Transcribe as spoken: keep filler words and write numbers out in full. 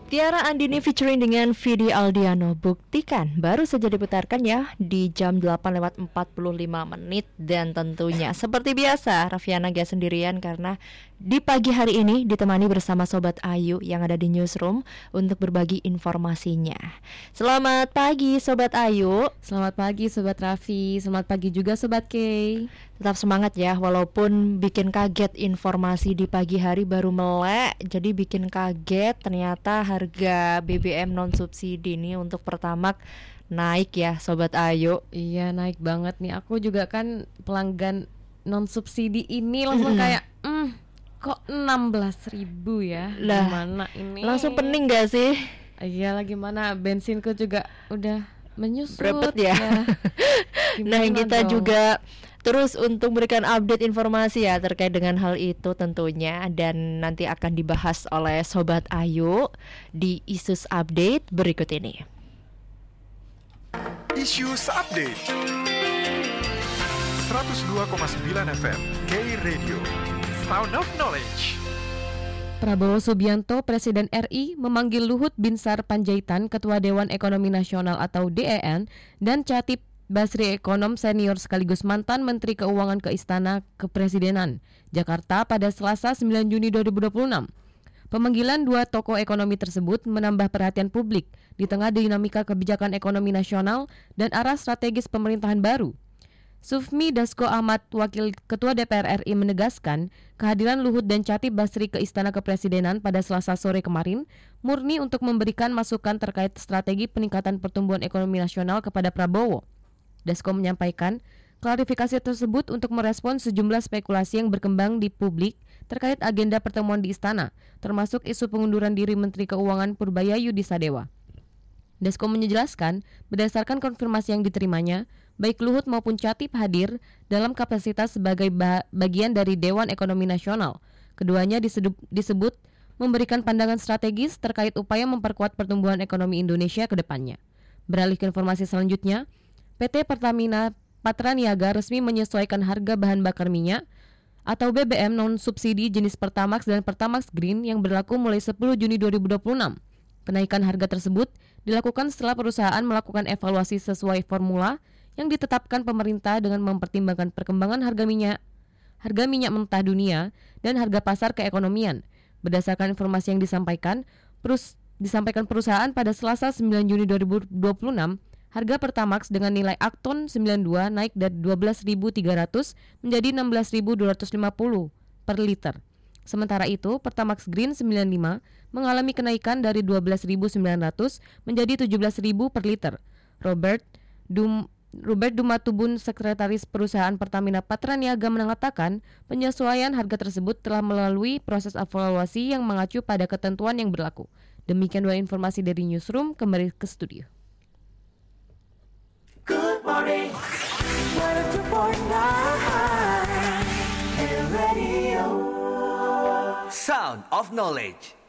Tiara Andini featuring dengan Vidi Aldiano, Buktikan, baru saja diputarkan ya di jam delapan lewat empat puluh lima menit. Dan tentunya seperti biasa Raffiana gak sendirian karena di pagi hari ini ditemani bersama Sobat Ayu yang ada di Newsroom untuk berbagi informasinya. Selamat pagi Sobat Ayu. Selamat pagi Sobat Raffi, selamat pagi juga Sobat Kay. Tetap semangat ya, walaupun bikin kaget informasi di pagi hari baru melek. Jadi bikin kaget ternyata harga B B M non subsidi ini untuk Pertamax naik ya Sobat Ayu. Iya naik banget nih, aku juga kan pelanggan non subsidi ini langsung mm-hmm. kayak mm, kok enam belas ribu ya, lah, gimana ini? Langsung pening gak sih? Iya lah, gimana bensinku juga udah menyusut repet ya, ya. Nah kita dong? Juga terus untuk memberikan update informasi ya terkait dengan hal itu tentunya. Dan nanti akan dibahas oleh Sobat Ayu di Issues Update berikut ini. Issues Update seratus dua koma sembilan F M K Radio, Sound of Knowledge. Prabowo Subianto, Presiden R I, memanggil Luhut Binsar Panjaitan, Ketua Dewan Ekonomi Nasional atau D E N, dan Chatib Basri, ekonom senior sekaligus mantan Menteri Keuangan ke Istana Kepresidenan, Jakarta pada Selasa sembilan Juni dua ribu dua puluh enam. Pemanggilan dua tokoh ekonomi tersebut menambah perhatian publik di tengah dinamika kebijakan ekonomi nasional dan arah strategis pemerintahan baru. Sufmi Dasko Ahmad, Wakil Ketua D P R R I, menegaskan kehadiran Luhut dan Chatib Basri ke Istana Kepresidenan pada Selasa sore kemarin murni untuk memberikan masukan terkait strategi peningkatan pertumbuhan ekonomi nasional kepada Prabowo. Dasko menyampaikan klarifikasi tersebut untuk merespons sejumlah spekulasi yang berkembang di publik terkait agenda pertemuan di Istana, termasuk isu pengunduran diri Menteri Keuangan Purbayayu Disadewa. Dasko menjelaskan, berdasarkan konfirmasi yang diterimanya, baik Luhut maupun Chatib hadir dalam kapasitas sebagai ba- bagian dari Dewan Ekonomi Nasional. Keduanya disebut, disebut memberikan pandangan strategis terkait upaya memperkuat pertumbuhan ekonomi Indonesia ke depannya. Beralih ke informasi selanjutnya, P T Pertamina Patraniaga resmi menyesuaikan harga bahan bakar minyak atau B B M non-subsidi jenis Pertamax dan Pertamax Green yang berlaku mulai sepuluh Juni dua ribu dua puluh enam. Kenaikan harga tersebut dilakukan setelah perusahaan melakukan evaluasi sesuai formula yang ditetapkan pemerintah dengan mempertimbangkan perkembangan harga minyak, harga minyak mentah dunia, dan harga pasar keekonomian. Berdasarkan informasi yang disampaikan, perus, disampaikan perusahaan pada Selasa sembilan Juni dua ribu dua puluh enam, harga Pertamax dengan nilai Akton sembilan puluh dua naik dari dua belas ribu tiga ratus menjadi enam belas ribu dua ratus lima puluh per liter. Sementara itu, Pertamax Green sembilan puluh lima mengalami kenaikan dari dua belas ribu sembilan ratus menjadi tujuh belas ribu per liter. Robert Dum Robert Dumatubun, Sekretaris Perusahaan Pertamina Patraniaga, mengatakan penyesuaian harga tersebut telah melalui proses evaluasi yang mengacu pada ketentuan yang berlaku. Demikian dua informasi dari Newsroom, kembali ke studio. Good morning, seratus dua koma sembilan Radio, Sound of Knowledge.